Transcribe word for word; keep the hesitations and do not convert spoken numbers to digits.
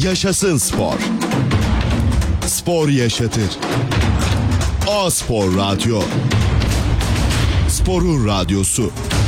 Yaşasın spor. Spor yaşatır. O Spor Radyo. Sporun radyosu.